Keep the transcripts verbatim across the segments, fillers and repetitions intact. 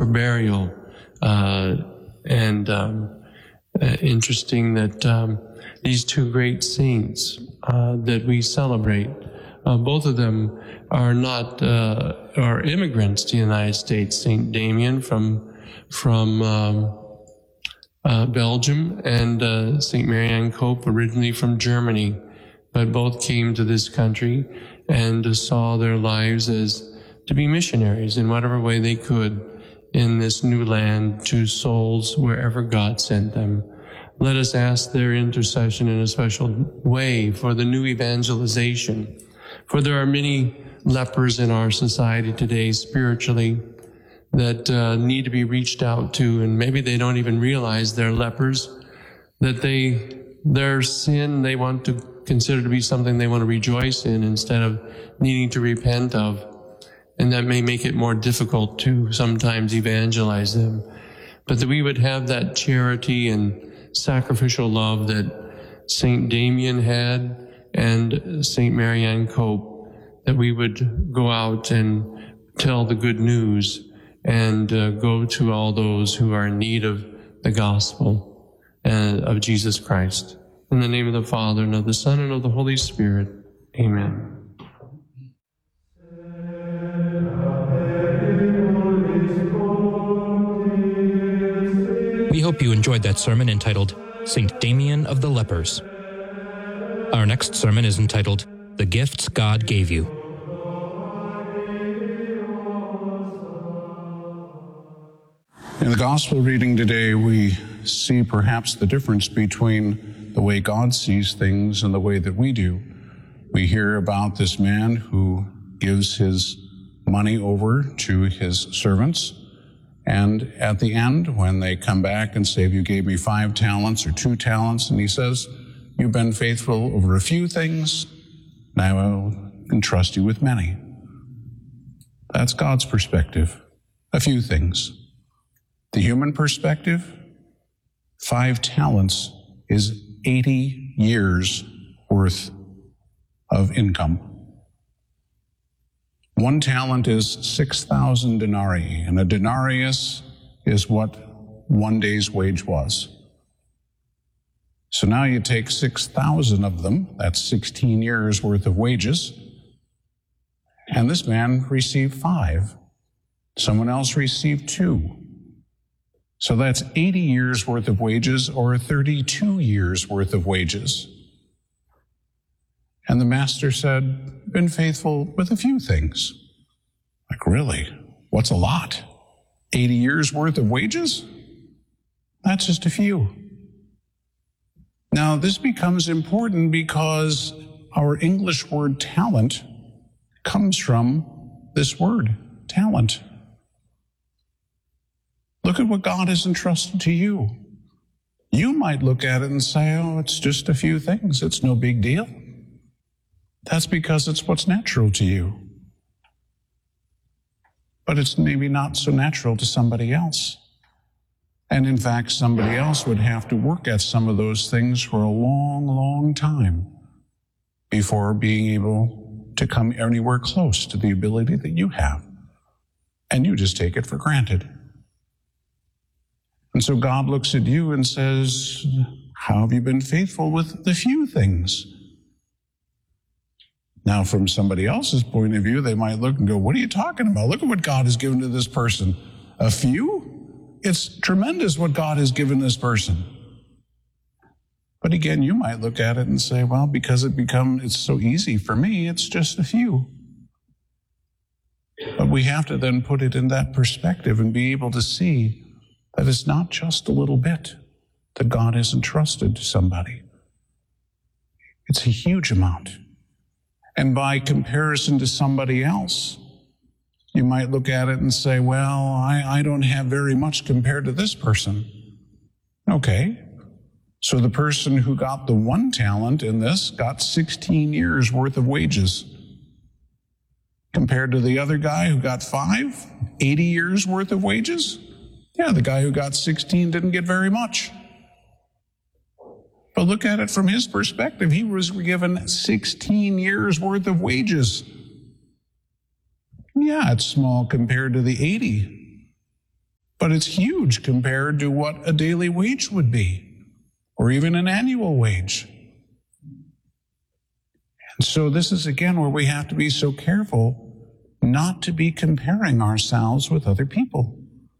burial. Uh, and um, uh, interesting that um, these two great saints uh, that we celebrate, uh, both of them are not uh, are immigrants to the United States. Saint Damien from from um, uh, Belgium, and uh, Saint Marianne Cope originally from Germany, but both came to this country and saw their lives as to be missionaries in whatever way they could in this new land to souls wherever God sent them. Let us ask their intercession in a special way for the new evangelization, for there are many lepers in our society today spiritually that uh, need to be reached out to, and maybe they don't even realize they're lepers, that they their sin they want to consider to be something they want to rejoice in instead of needing to repent of. And that may make it more difficult to sometimes evangelize them. But that we would have that charity and sacrificial love that Saint Damien had and Saint Marianne Cope, that we would go out and tell the good news and uh, go to all those who are in need of the gospel uh, of Jesus Christ. In the name of the Father, and of the Son, and of the Holy Spirit. Amen. We hope you enjoyed that sermon entitled Saint Damien of the Lepers. Our next sermon is entitled The Gifts God Gave You. In the gospel reading today, we see perhaps the difference between the way God sees things and the way that we do. We hear about this man who gives his money over to his servants, and at the end, when they come back and say, you gave me five talents or two talents, and he says, you've been faithful over a few things, and I will entrust you with many. That's God's perspective, a few things. The human perspective, five talents is eighty years worth of income. One talent is six thousand denarii, and a denarius is what one day's wage was. So now you take six thousand of them, that's sixteen years worth of wages, and this man received five. Someone else received two. So that's eighty years worth of wages, or thirty-two years worth of wages. And the master said, been faithful with a few things. Like, really? What's a lot? eighty years worth of wages? That's just a few. Now, this becomes important because our English word talent comes from this word, talent. Look at what God has entrusted to you. You might look at it and say, oh, it's just a few things. It's no big deal. That's because it's what's natural to you. But it's maybe not so natural to somebody else. And in fact, somebody else would have to work at some of those things for a long, long time before being able to come anywhere close to the ability that you have. And you just take it for granted. And so God looks at you and says, how have you been faithful with the few things? Now, from somebody else's point of view, they might look and go, what are you talking about? Look at what God has given to this person. A few? It's tremendous what God has given this person. But again, you might look at it and say, well, because it become it's so easy for me, it's just a few. But we have to then put it in that perspective and be able to see that it's not just a little bit that God has entrusted to somebody. It's a huge amount. And by comparison to somebody else, you might look at it and say, well, I, I don't have very much compared to this person. Okay. So the person who got the one talent in this got sixteen years worth of wages. Compared to the other guy who got five, eighty years worth of wages? Yeah, the guy who got sixteen didn't get very much. But look at it from his perspective. He was given sixteen years worth of wages. Yeah, it's small compared to the eighty. but it's huge compared to what a daily wage would be, or even an annual wage. And so this is again where we have to be so careful not to be comparing ourselves with other people.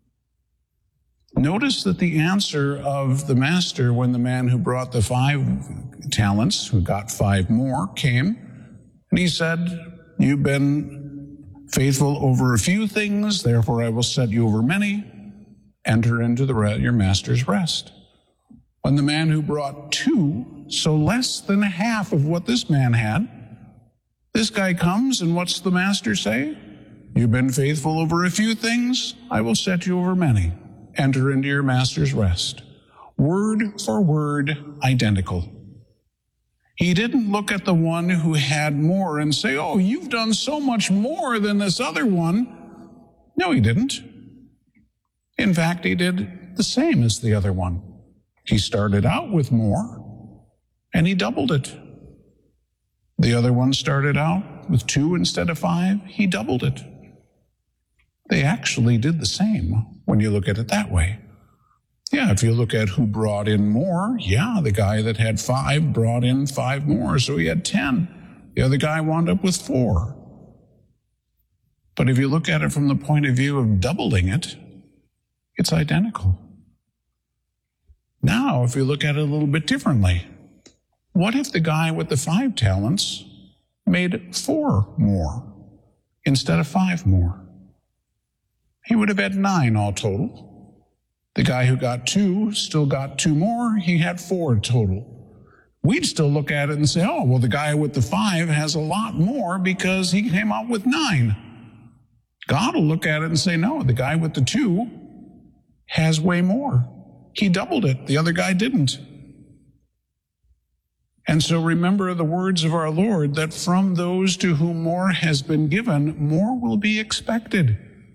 Notice that the answer of the master when the man who brought the five talents, who got five more, came, and he said, "You've been faithful over a few things, therefore I will set you over many. Enter into the re- your master's rest." When the man who brought two, so less than half of what this man had, this guy comes, and what's the master say? "You've been faithful over a few things, I will set you over many. Enter into your master's rest." Word for word identical. He didn't look at the one who had more and say, "Oh, you've done so much more than this other one." No, he didn't. In fact, he did the same as the other one. He started out with more, and he doubled it. The other one started out with two instead of five. He doubled it. They actually did the same when you look at it that way. Yeah, if you look at who brought in more, yeah, the guy that had five brought in five more, so he had ten. The other guy wound up with four. But if you look at it from the point of view of doubling it, it's identical. Now, if you look at it a little bit differently, what if the guy with the five talents made four more instead of five more? He would have had nine all total. The guy who got two still got two more. He had four total. We'd still look at it and say, oh, well, the guy with the five has a lot more because he came out with nine. God will look at it and say, no, the guy with the two has way more. He doubled it. The other guy didn't. And so remember the words of our Lord, that from those to whom more has been given, more will be expected.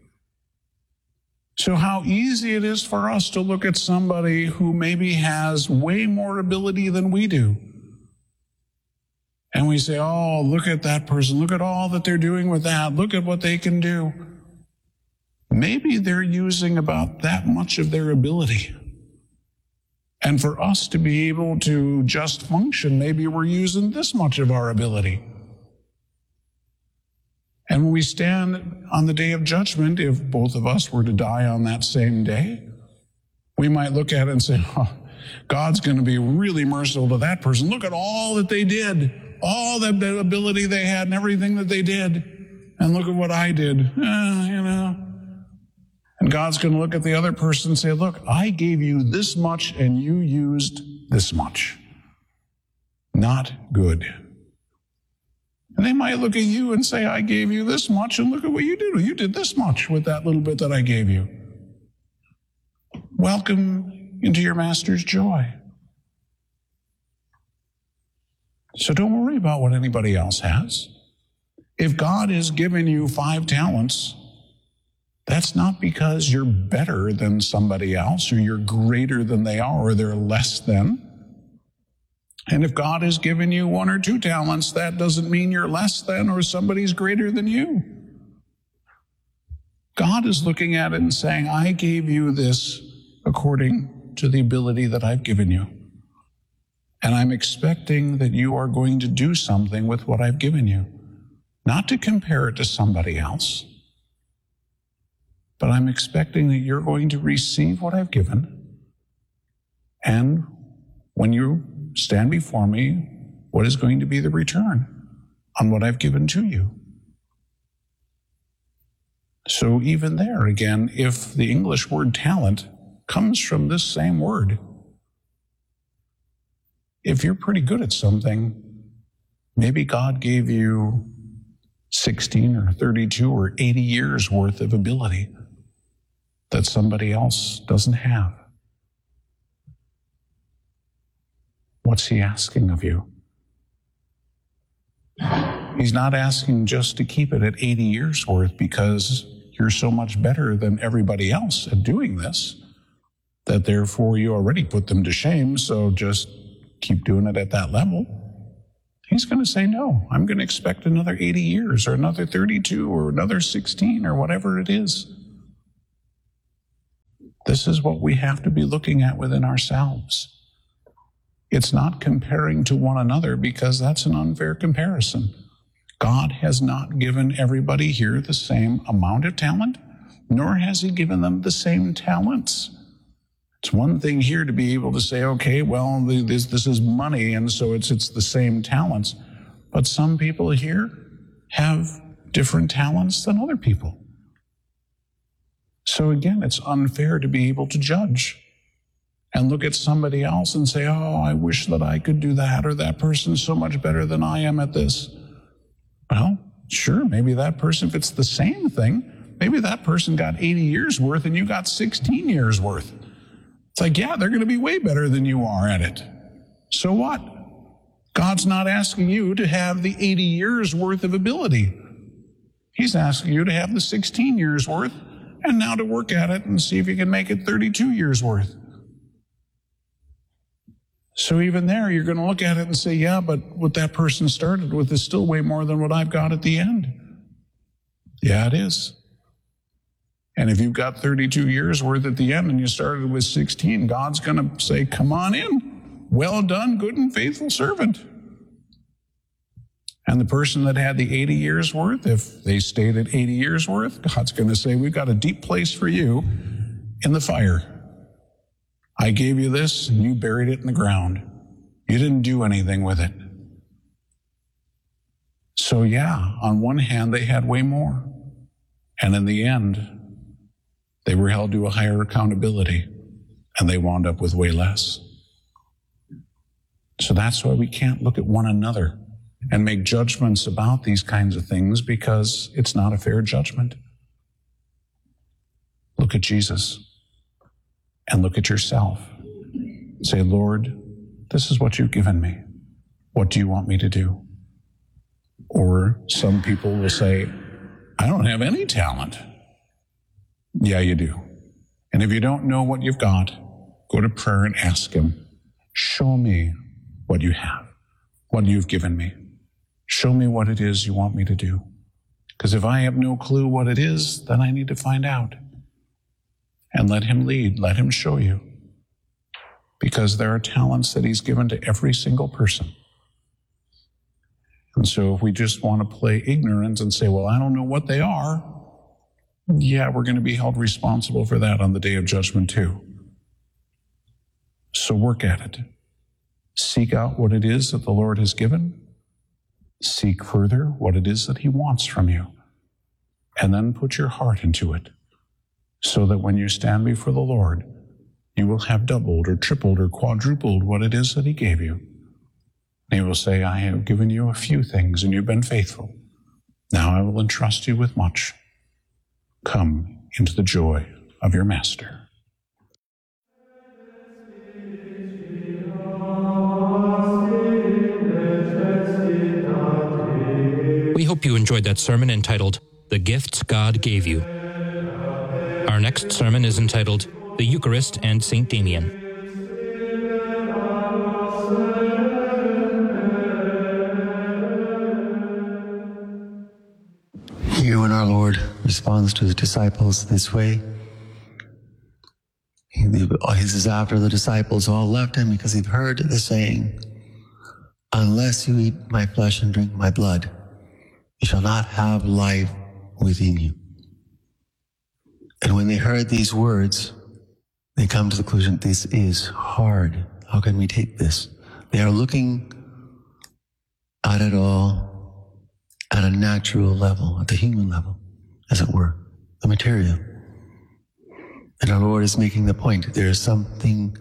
So how easy it is for us to look at somebody who maybe has way more ability than we do. And we say, oh, look at that person. Look at all that they're doing with that. Look at what they can do. Maybe they're using about that much of their ability. And for us to be able to just function, maybe we're using this much of our ability. And when we stand on the day of judgment, if both of us were to die on that same day, we might look at it and say, oh, God's going to be really merciful to that person. Look at all that they did, all the ability they had and everything that they did. And look at what I did, eh, you know. And God's going to look at the other person and say, look, I gave you this much and you used this much. Not good. And they might look at you and say, I gave you this much, and look at what you did. You did this much with that little bit that I gave you. Welcome into your master's joy. So don't worry about what anybody else has. If God has given you five talents, that's not because you're better than somebody else, or you're greater than they are, or they're less than. And if God has given you one or two talents, that doesn't mean you're less than or somebody's greater than you. God is looking at it and saying, I gave you this according to the ability that I've given you. And I'm expecting that you are going to do something with what I've given you. Not to compare it to somebody else, but I'm expecting that you're going to receive what I've given. And when you stand before me, what is going to be the return on what I've given to you? So even there, again, if the English word talent comes from this same word, if you're pretty good at something, maybe God gave you sixteen or thirty-two or eighty years worth of ability that somebody else doesn't have. What's he asking of you? He's not asking just to keep it at eighty years worth because you're so much better than everybody else at doing this that therefore you already put them to shame, so just keep doing it at that level. He's going to say, no, I'm going to expect another eighty years or another thirty-two or another sixteen or whatever it is. This is what we have to be looking at within ourselves. It's not comparing to one another, because that's an unfair comparison. God has not given everybody here the same amount of talent, nor has he given them the same talents. It's one thing here to be able to say, okay, well, this, this is money, and so it's, it's the same talents. But some people here have different talents than other people. So again, it's unfair to be able to judge and look at somebody else and say, oh, I wish that I could do that, or that person's so much better than I am at this. Well, sure, maybe that person, if it's the same thing, maybe that person got eighty years worth and you got sixteen years worth. It's like, yeah, they're going to be way better than you are at it. So what? God's not asking you to have the eighty years worth of ability. He's asking you to have the sixteen years worth, and now to work at it and see if you can make it thirty-two years worth. So even there, you're going to look at it and say, yeah, but what that person started with is still way more than what I've got at the end. Yeah, it is. And if you've got thirty-two years worth at the end and you started with sixteen, God's going to say, come on in. Well done, good and faithful servant. And the person that had the eighty years worth, if they stayed at eighty years worth, God's going to say, we've got a deep place for you in the fire. I gave you this and you buried it in the ground. You didn't do anything with it. So yeah, on one hand, they had way more. And in the end, they were held to a higher accountability, and they wound up with way less. So that's why we can't look at one another and make judgments about these kinds of things, because it's not a fair judgment. Look at Jesus and look at yourself. Say, Lord, this is what you've given me. What do you want me to do? Or some people will say, I don't have any talent. Yeah, you do. And if you don't know what you've got, go to prayer and ask him, show me what you have, what you've given me. Show me what it is you want me to do. Because if I have no clue what it is, then I need to find out. And let him lead, let him show you. Because there are talents that he's given to every single person. And so if we just want to play ignorance and say, well, I don't know what they are, yeah, we're going to be held responsible for that on the day of judgment too. So work at it. Seek out what it is that the Lord has given. Seek further what it is that he wants from you. And then put your heart into it, so that when you stand before the Lord, you will have doubled or tripled or quadrupled what it is that he gave you. And he will say, I have given you a few things and you've been faithful. Now I will entrust you with much. Come into the joy of your master. We hope you enjoyed that sermon entitled, The Gifts God Gave You. Our next sermon is entitled, The Eucharist and Saint Damien. Here when our Lord responds to the disciples this way, he, this is after the disciples all left him, because they've heard the saying, unless you eat my flesh and drink my blood, you shall not have life within you. And when they heard these words, they come to the conclusion, this is hard. How can we take this? They are looking at it all at a natural level, at the human level, as it were, the material. And our Lord is making the point, there is something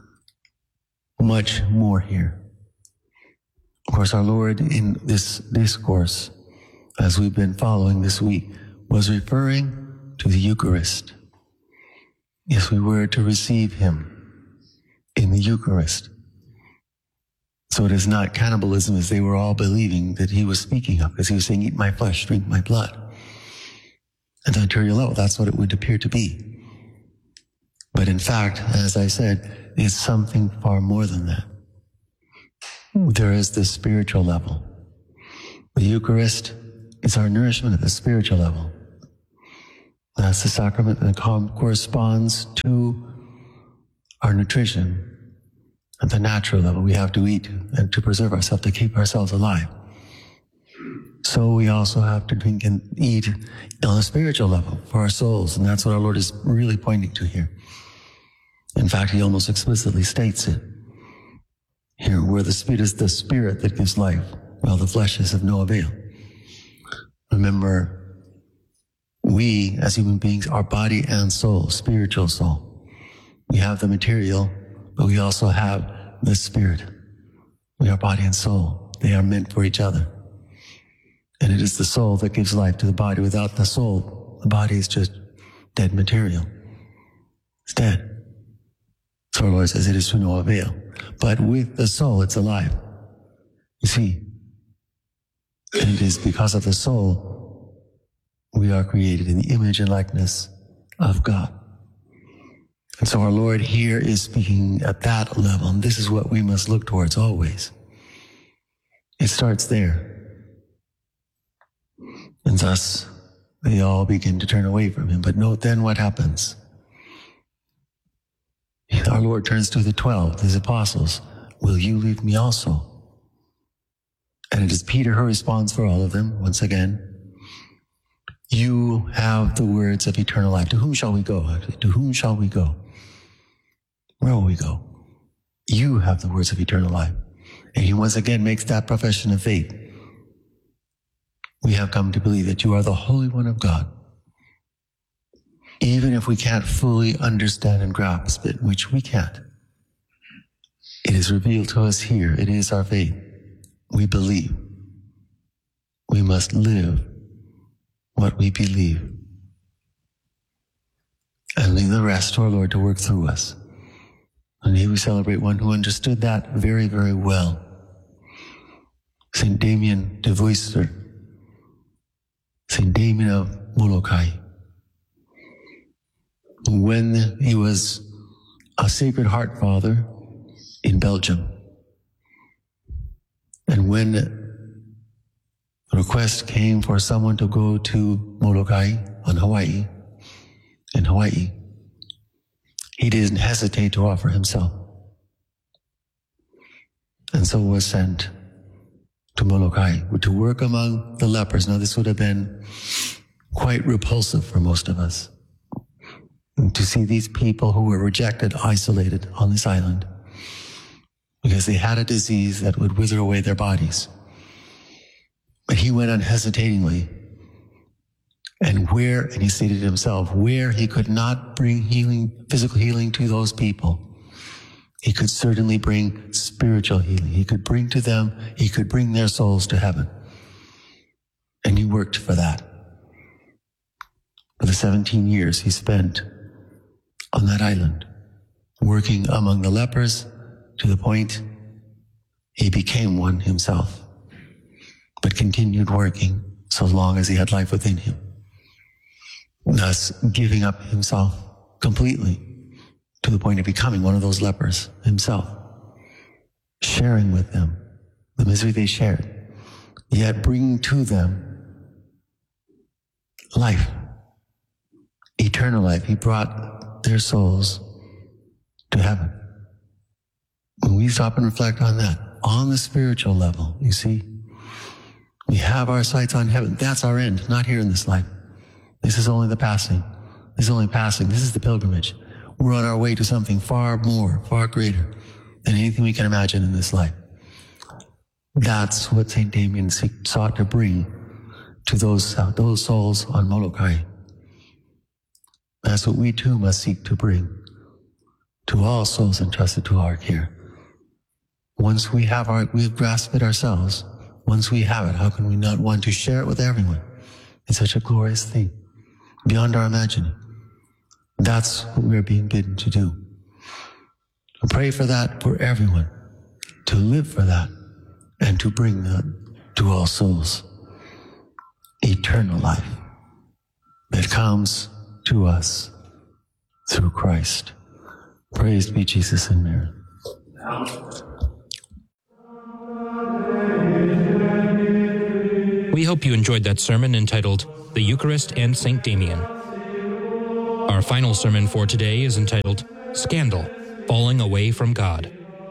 much more here. Of course, our Lord in this discourse, as we've been following this week, was referring to the Eucharist. If we were to receive him in the Eucharist. So it is not cannibalism as they were all believing that he was speaking of, because he was saying, eat my flesh, drink my blood. At the material level, that's what it would appear to be. But in fact, as I said, it's something far more than that. There is the spiritual level. The Eucharist is our nourishment at the spiritual level. That's the sacrament that corresponds to our nutrition at the natural level. We have to eat and to preserve ourselves, to keep ourselves alive. So we also have to drink and eat on a spiritual level for our souls, and that's what our Lord is really pointing to here. In fact, he almost explicitly states it here, where the Spirit is the Spirit that gives life, while the flesh is of no avail. Remember, we as human beings are body and soul, spiritual soul. We have the material, but we also have the Spirit. We are body and soul. They are meant for each other. And it is the soul that gives life to the body. Without the soul, the body is just dead material. It's dead. So our Lord says it is to no avail. But with the soul, it's alive. You see, and it is because of the soul we are created in the image and likeness of God. And so our Lord here is speaking at that level, and this is what we must look towards always. It starts there. And thus, they all begin to turn away from him. But note then what happens. Our Lord turns to the twelve, his apostles. Will you leave me also? And it is Peter who responds for all of them, once again. You have the words of eternal life. To whom shall we go? To whom shall we go? Where will we go? You have the words of eternal life. And he once again makes that profession of faith. We have come to believe that you are the Holy One of God. Even if we can't fully understand and grasp it, which we can't, it is revealed to us here. It is our faith. We believe. We must live what we believe. And leave the rest to our Lord to work through us. And here we celebrate one who understood that very, very well. Saint Damien de Voister, Saint Damien of Molokai. When he was a Sacred Heart Father in Belgium, and when a request came for someone to go to Molokai on Hawaii, in Hawaii, he didn't hesitate to offer himself. And so was sent to Molokai to work among the lepers. Now this would have been quite repulsive for most of us, to see these people who were rejected, isolated on this island, because they had a disease that would wither away their bodies. But he went unhesitatingly, and where, and he stated himself, where he could not bring healing, physical healing to those people, he could certainly bring spiritual healing. He could bring to them, he could bring their souls to heaven. And he worked for that. For the seventeen years he spent on that island, working among the lepers to the point he became one himself, but continued working so long as he had life within him, thus giving up himself completely to the point of becoming one of those lepers himself, sharing with them the misery they shared, yet bringing to them life, eternal life. He brought their souls to heaven. When we stop and reflect on that, on the spiritual level, you see, we have our sights on heaven. That's our end, not here in this life. This is only the passing. This is only passing. This is the pilgrimage. We're on our way to something far more, far greater than anything we can imagine in this life. That's what Saint Damien sought to bring to those, uh, those souls on Molokai. That's what we too must seek to bring to all souls entrusted to our care. Once we have our, we've grasped it ourselves. Once we have it, how can we not want to share it with everyone? It's such a glorious thing, beyond our imagining. That's what we're being bidden to do. To pray for that for everyone, to live for that, and to bring that to all souls. Eternal life that comes to us through Christ. Praised be Jesus and Mary. We hope you enjoyed that sermon entitled The Eucharist and Saint Damien. Our final sermon for today is entitled Scandal, Falling Away from God.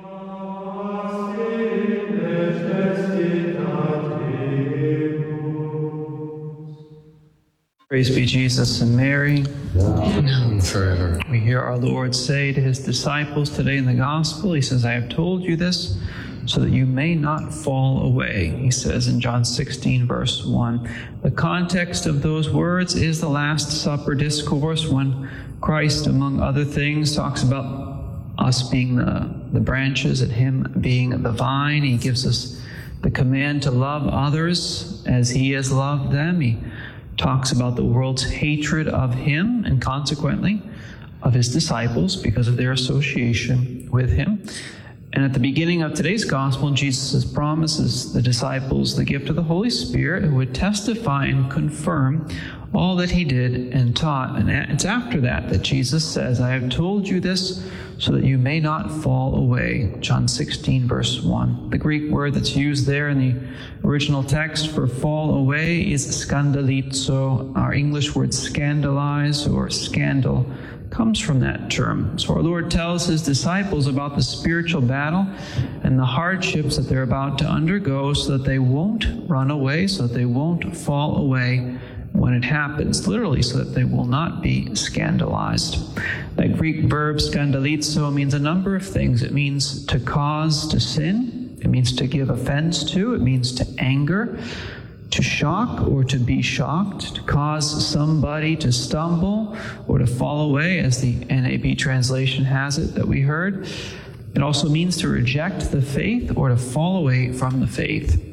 Praise be Jesus and Mary. Now and forever. We hear our Lord say to his disciples today in the gospel, he says, I have told you this so that you may not fall away. He says in John sixteen, verse one. The context of those words is the Last Supper discourse when Christ, among other things, talks about us being the, the branches and him being the vine. He gives us the command to love others as he has loved them. He talks about the world's hatred of him and consequently of his disciples because of their association with him. And at the beginning of today's gospel, Jesus promises the disciples the gift of the Holy Spirit who would testify and confirm all that he did and taught. And it's after that that Jesus says, I have told you this so that you may not fall away. John sixteen, verse one. The Greek word that's used there in the original text for fall away is skandalizo. Our English word scandalize or scandal comes from that term. So our Lord tells his disciples about the spiritual battle and the hardships that they're about to undergo so that they won't run away, so that they won't fall away when it happens, literally, so that they will not be scandalized. That Greek verb skandalizo means a number of things. It means to cause to sin. It means to give offense to. It means to anger, to shock or to be shocked, to cause somebody to stumble or to fall away, as the N A B translation has it that we heard. It also means to reject the faith or to fall away from the faith.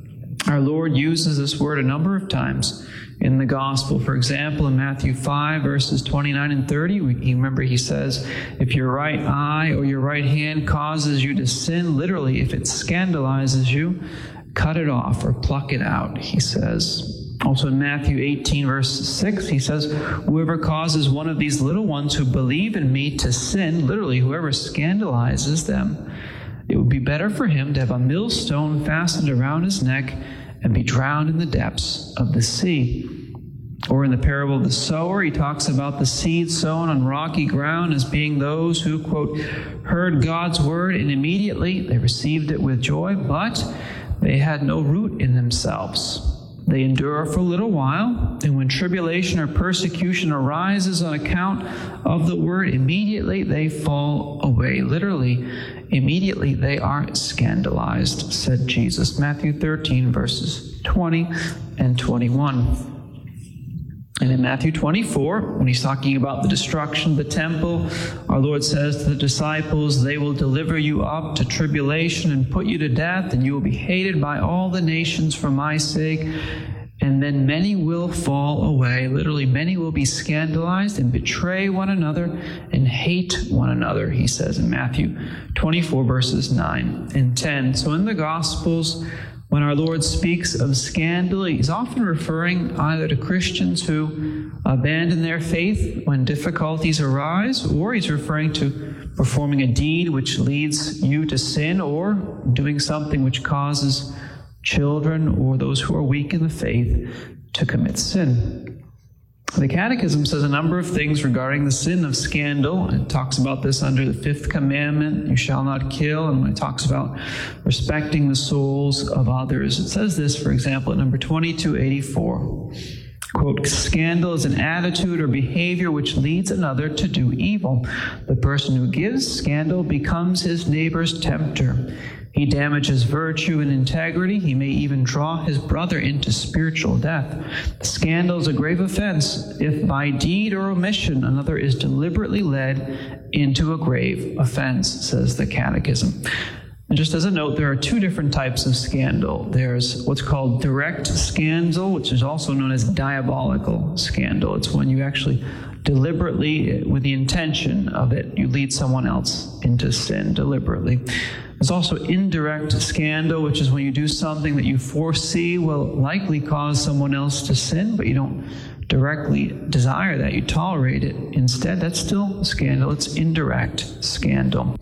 Our Lord uses this word a number of times in the gospel. For example, in Matthew five, verses twenty-nine and thirty, we, you remember he says, if your right eye or your right hand causes you to sin, literally, if it scandalizes you, cut it off or pluck it out, he says. Also in Matthew eighteen, verse six, he says, whoever causes one of these little ones who believe in me to sin, literally, whoever scandalizes them, it would be better for him to have a millstone fastened around his neck and be drowned in the depths of the sea. Or in the parable of the sower, he talks about the seed sown on rocky ground as being those who, quote, heard God's word and immediately they received it with joy, but they had no root in themselves. They endure for a little while, and when tribulation or persecution arises on account of the word, immediately they fall away. Literally, immediately they are scandalized, said Jesus. Matthew thirteen, verses twenty and twenty-one. And in Matthew twenty-four, when he's talking about the destruction of the temple, our Lord says to the disciples, they will deliver you up to tribulation and put you to death, and you will be hated by all the nations for my sake. And then many will fall away. Literally, many will be scandalized and betray one another and hate one another, he says in Matthew twenty-four, verses nine and ten. So in the Gospels, when our Lord speaks of scandal, he's often referring either to Christians who abandon their faith when difficulties arise, or he's referring to performing a deed which leads you to sin, or doing something which causes children or those who are weak in the faith to commit sin. The Catechism says a number of things regarding the sin of scandal. It talks about this under the fifth commandment, you shall not kill, and when it talks about respecting the souls of others. It says this, for example, at number twenty-two eighty-four, quote, scandal is an attitude or behavior which leads another to do evil. The person who gives scandal becomes his neighbor's tempter. He damages virtue and integrity. He may even draw his brother into spiritual death. Scandal is a grave offense if by deed or omission another is deliberately led into a grave offense, says the Catechism. And just as a note, there are two different types of scandal. There's what's called direct scandal, which is also known as diabolical scandal. It's when you actually deliberately, with the intention of it, you lead someone else into sin deliberately. There's also indirect scandal, which is when you do something that you foresee will likely cause someone else to sin, but you don't directly desire that. You tolerate it. Instead, that's still scandal. It's indirect scandal.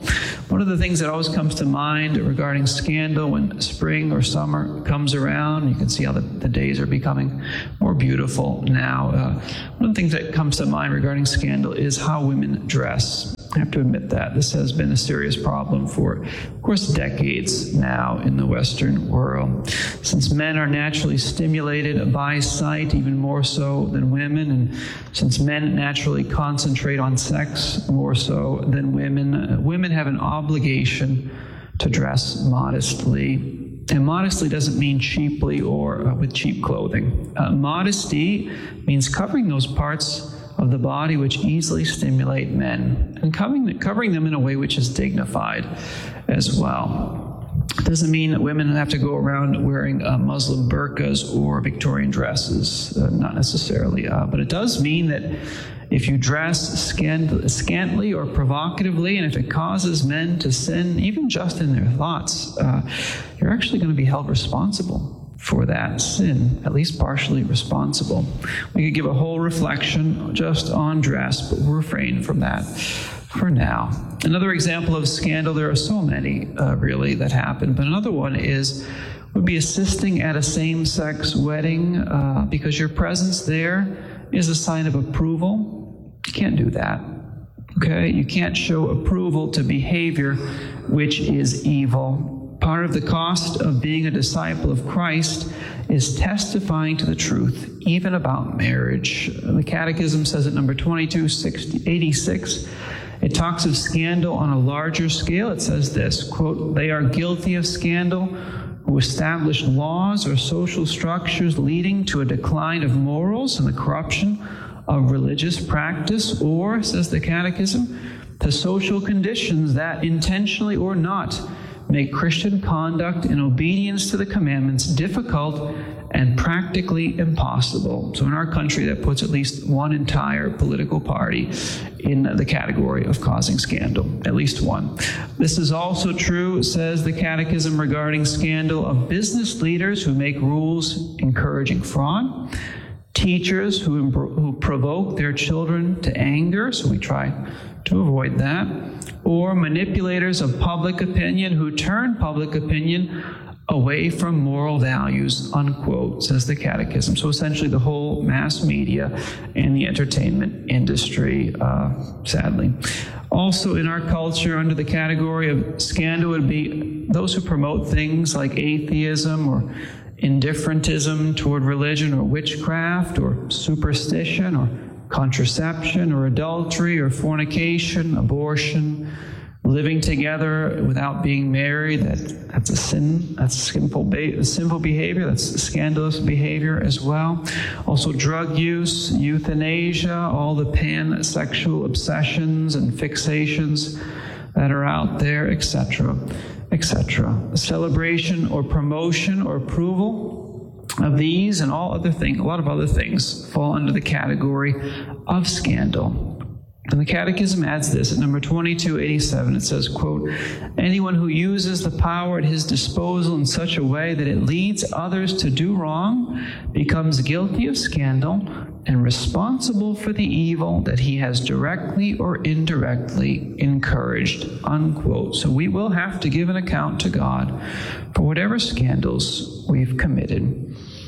One of the things that always comes to mind regarding scandal when spring or summer comes around, you can see how the, the days are becoming more beautiful now. Uh, one of the things that comes to mind regarding scandal is how women dress. I have to admit that this has been a serious problem for, of course, decades now in the Western world. Since men are naturally stimulated by sight, even more so than women, and since men naturally concentrate on sex more so than women, uh, women have an obligation to dress modestly. And modestly doesn't mean cheaply or uh, with cheap clothing. Uh, modesty means covering those parts of the body which easily stimulate men, and covering, covering them in a way which is dignified as well. It doesn't mean that women have to go around wearing uh, Muslim burqas or Victorian dresses, uh, not necessarily, uh, but it does mean that if you dress scant- scantily or provocatively, and if it causes men to sin, even just in their thoughts, uh, you're actually going to be held responsible for that sin, at least partially responsible. We could give a whole reflection just on dress, but we'll refrain from that for now. Another example of scandal, there are so many uh, really that happen, but another one is would be assisting at a same-sex wedding uh, because your presence there is a sign of approval. You can't do that. Okay? You can't show approval to behavior which is evil. Part of the cost of being a disciple of Christ is testifying to the truth, even about marriage. The Catechism says at number twenty-two eighty-six, it talks of scandal on a larger scale. It says this, quote, "They are guilty of scandal who establish laws or social structures leading to a decline of morals and the corruption of religious practice, or, says the Catechism, to social conditions that, intentionally or not, make Christian conduct in obedience to the commandments difficult and practically impossible." So in our country, that puts at least one entire political party in the category of causing scandal, at least one. This is also true, says the Catechism, regarding scandal of business leaders who make rules encouraging fraud, teachers who, who provoke their children to anger, so we try to avoid that, or manipulators of public opinion who turn public opinion away from moral values, unquote, says the Catechism. So essentially the whole mass media and the entertainment industry, uh, sadly. Also in our culture, under the category of scandal would be those who promote things like atheism or indifferentism toward religion or witchcraft or superstition or contraception or adultery or fornication, abortion, living together without being married. That, that's a sin. That's sinful, ba- sinful behavior. That's scandalous behavior as well. Also drug use, euthanasia, all the pansexual obsessions and fixations that are out there, et cetera, et cetera. Celebration or promotion or approval of these and all other things, a lot of other things fall under the category of scandal. And the Catechism adds this at number twenty-two eighty-seven. It says, quote, "Anyone who uses the power at his disposal in such a way that it leads others to do wrong becomes guilty of scandal and responsible for the evil that he has directly or indirectly encouraged," unquote. So we will have to give an account to God for whatever scandals we've committed.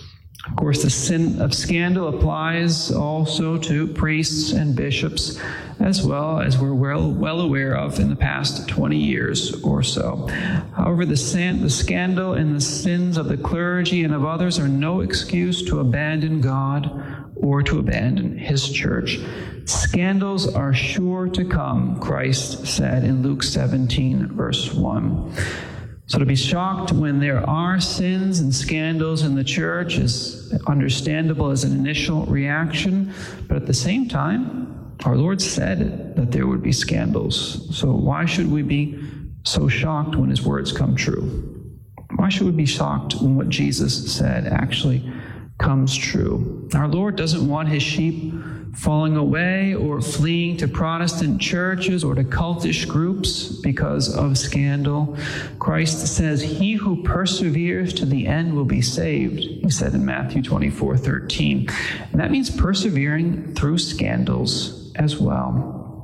Of course, the sin of scandal applies also to priests and bishops, as well as we're well, well aware of in the past twenty years or so. However, the, san- the scandal and the sins of the clergy and of others are no excuse to abandon God or to abandon his church. Scandals are sure to come, Christ said in Luke seventeen, verse one. So to be shocked when there are sins and scandals in the church is understandable as an initial reaction, but at the same time, our Lord said that there would be scandals. So why should we be so shocked when his words come true? Why should we be shocked when what Jesus said actually comes true? Our Lord doesn't want his sheep falling away or fleeing to Protestant churches or to cultish groups because of scandal. Christ says, "He who perseveres to the end will be saved," he said in Matthew twenty-four thirteen. And that means persevering through scandals as well.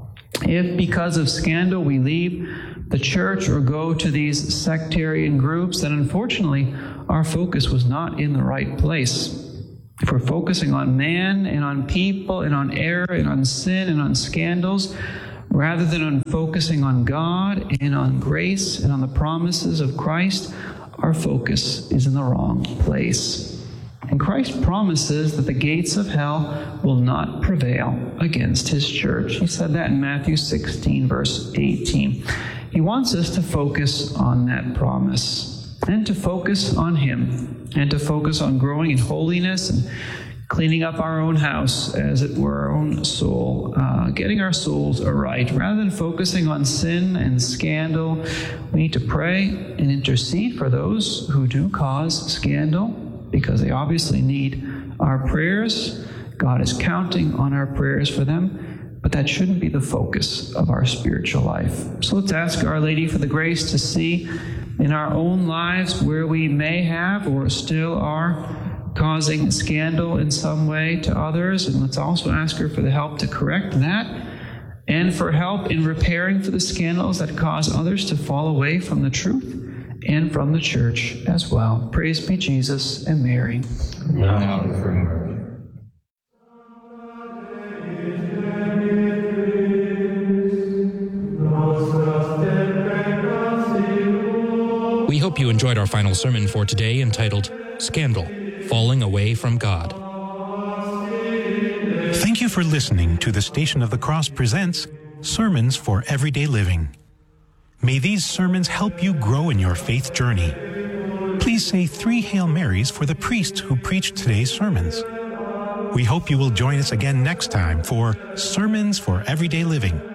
If because of scandal we leave the church or go to these sectarian groups, then unfortunately our focus was not in the right place. If we're focusing on man and on people and on error and on sin and on scandals, rather than on focusing on God and on grace and on the promises of Christ, our focus is in the wrong place. And Christ promises that the gates of hell will not prevail against his church. He said that in Matthew sixteen, verse eighteen. He wants us to focus on that promise and to focus on him and to focus on growing in holiness and cleaning up our own house, as it were, our own soul, uh, getting our souls aright. Rather than focusing on sin and scandal, we need to pray and intercede for those who do cause scandal, because they obviously need our prayers. God is counting on our prayers for them, but that shouldn't be the focus of our spiritual life. So let's ask Our Lady for the grace to see in our own lives where we may have or still are causing scandal in some way to others, and let's also ask her for the help to correct that and for help in repairing for the scandals that cause others to fall away from the truth and from the church as well. Praise be Jesus and Mary. Now and forever. We hope you enjoyed our final sermon for today, entitled Scandal, Falling Away from God. Thank you for listening to the Station of the Cross presents Sermons for Everyday Living. May these sermons help you grow in your faith journey. Please say three Hail Marys for the priest who preached today's sermons. We hope you will join us again next time for Sermons for Everyday Living.